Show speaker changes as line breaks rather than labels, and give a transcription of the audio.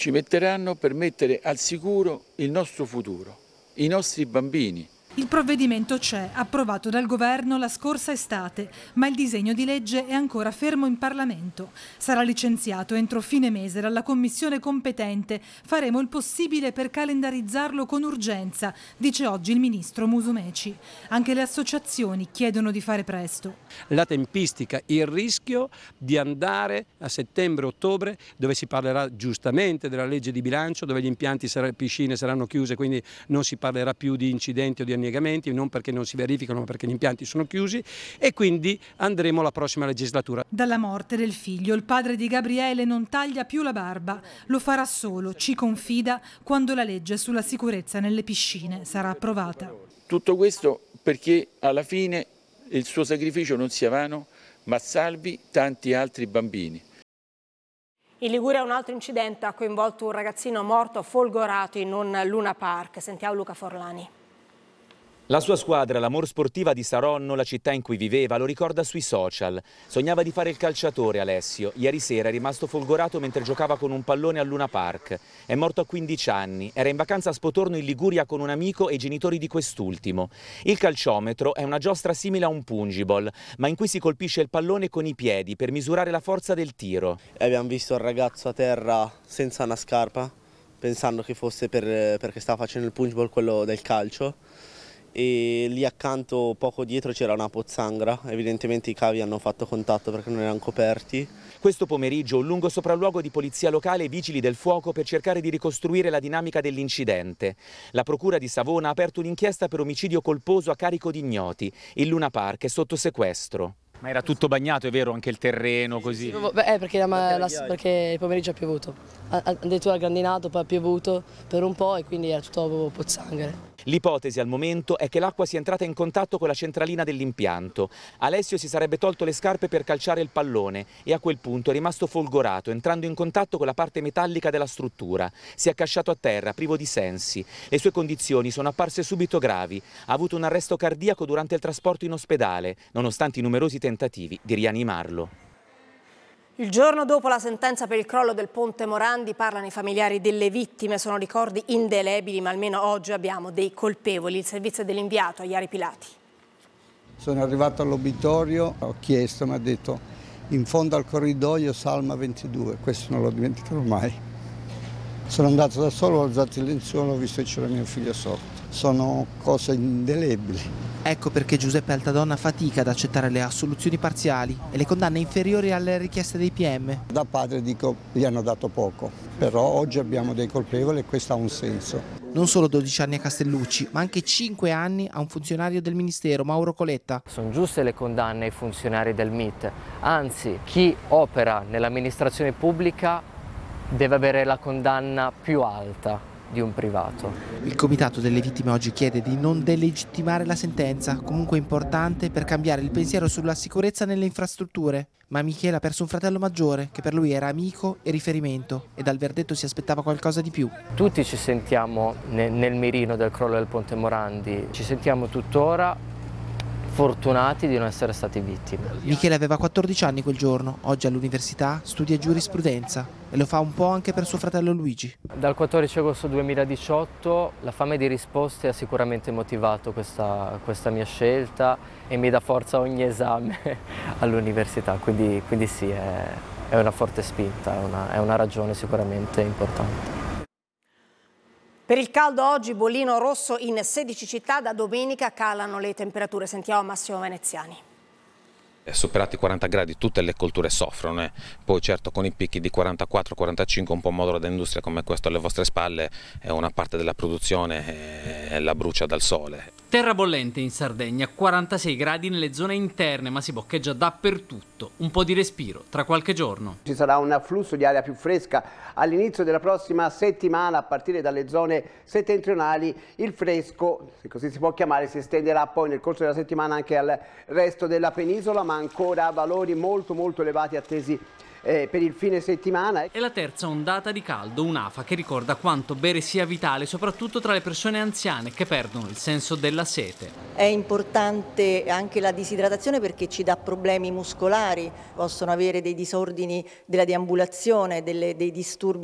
ci metteranno per mettere al sicuro il nostro futuro, i nostri bambini.
Il provvedimento c'è, approvato dal governo la scorsa estate, ma il disegno di legge è ancora fermo in Parlamento. Sarà licenziato entro fine mese dalla commissione competente. Faremo il possibile per calendarizzarlo con urgenza, dice oggi il ministro Musumeci. Anche le associazioni chiedono di fare presto.
La tempistica, il rischio di andare a settembre-ottobre, dove si parlerà giustamente della legge di bilancio, dove gli impianti piscine saranno chiuse, quindi non si parlerà più di incidenti o di annegamenti, non perché non si verificano ma perché gli impianti sono chiusi, e quindi andremo alla prossima legislatura.
Dalla morte del figlio il padre di Gabriele non taglia più la barba, lo farà solo, ci confida, quando la legge sulla sicurezza nelle piscine sarà approvata.
Tutto questo perché alla fine il suo sacrificio non sia vano, ma salvi tanti altri bambini.
In Liguria un altro incidente ha coinvolto un ragazzino morto folgorato in un Luna Park. Sentiamo Luca Forlani.
La sua squadra, l'Amor Sportiva di Saronno, la città in cui viveva, lo ricorda sui social. Sognava di fare il calciatore Alessio. Ieri sera è rimasto folgorato mentre giocava con un pallone al Luna Park. È morto a 15 anni. Era in vacanza a Spotorno in Liguria con un amico e i genitori di quest'ultimo. Il calciometro è una giostra simile a un pungiball, ma in cui si colpisce il pallone con i piedi per misurare la forza del tiro.
Abbiamo visto il ragazzo a terra senza una scarpa, pensando che fosse perché stava facendo il pungiball, quello del calcio. E lì accanto, poco dietro, c'era una pozzanghera. Evidentemente i cavi hanno fatto contatto perché non erano coperti.
Questo pomeriggio un lungo sopralluogo di polizia locale e vigili del fuoco per cercare di ricostruire la dinamica dell'incidente. La procura di Savona ha aperto un'inchiesta per omicidio colposo a carico di ignoti. Il Luna Park è sotto sequestro.
Ma era tutto bagnato, è vero, anche il terreno così?
Perché il pomeriggio ha piovuto, addirittura ha grandinato, poi ha piovuto per un po' e quindi era tutto pozzanghere.
L'ipotesi al momento è che l'acqua sia entrata in contatto con la centralina dell'impianto. Alessio si sarebbe tolto le scarpe per calciare il pallone e a quel punto è rimasto folgorato, entrando in contatto con la parte metallica della struttura. Si è accasciato a terra, privo di sensi. Le sue condizioni sono apparse subito gravi. Ha avuto un arresto cardiaco durante il trasporto in ospedale, nonostante i numerosi tentativi di rianimarlo.
Il giorno dopo la sentenza per il crollo del ponte Morandi parlano i familiari delle vittime, sono ricordi indelebili, ma almeno oggi abbiamo dei colpevoli. Il servizio dell'inviato a Iari Pilati.
Sono arrivato all'obitorio, ho chiesto, mi ha detto in fondo al corridoio Salma 22, questo non lo dimenticherò mai. Sono andato da solo, ho alzato il lenzuolo, ho visto che c'era mio figlio sotto. Sono cose indelebili.
Ecco perché Giuseppe Altadonna fatica ad accettare le assoluzioni parziali e le condanne inferiori alle richieste dei PM.
Da padre dico, gli hanno dato poco, però oggi abbiamo dei colpevoli e questo ha un senso.
Non solo 12 anni a Castellucci, ma anche 5 anni a un funzionario del Ministero, Mauro Coletta.
Sono giuste le condanne ai funzionari del MIT, anzi chi opera nell'amministrazione pubblica deve avere la condanna più alta di un privato.
Il comitato delle vittime oggi chiede di non delegittimare la sentenza, comunque importante per cambiare il pensiero sulla sicurezza nelle infrastrutture. Ma Michele ha perso un fratello maggiore che per lui era amico e riferimento e dal verdetto si aspettava qualcosa di più.
Tutti ci sentiamo nel mirino del crollo del ponte Morandi, ci sentiamo tuttora fortunati di non essere stati vittime.
Michele aveva 14 anni quel giorno, oggi all'università studia giurisprudenza e lo fa un po' anche per suo fratello Luigi.
Dal 14 agosto 2018 la fame di risposte ha sicuramente motivato questa mia scelta e mi dà forza ogni esame all'università, quindi sì, è una forte spinta, è una ragione sicuramente importante.
Per il caldo oggi bollino rosso in 16 città, da domenica calano le temperature. Sentiamo Massimo Veneziani.
Superati i 40 gradi tutte le colture soffrono, poi certo con i picchi di 44-45 un pomodoro d'industria come questo alle vostre spalle è una parte della produzione e la brucia dal sole.
Terra bollente in Sardegna, 46 gradi nelle zone interne, ma si boccheggia dappertutto. Un po' di respiro tra qualche giorno.
Ci sarà un afflusso di aria più fresca all'inizio della prossima settimana, a partire dalle zone settentrionali. Il fresco, se così si può chiamare, si estenderà poi nel corso della settimana anche al resto della penisola, ma ancora valori molto elevati attesi per il fine settimana.
È la terza ondata di caldo, un'afa che ricorda quanto bere sia vitale, soprattutto tra le persone anziane che perdono il senso della sete.
È importante anche la disidratazione perché ci dà problemi muscolari, possono avere dei disordini della deambulazione, dei disturbi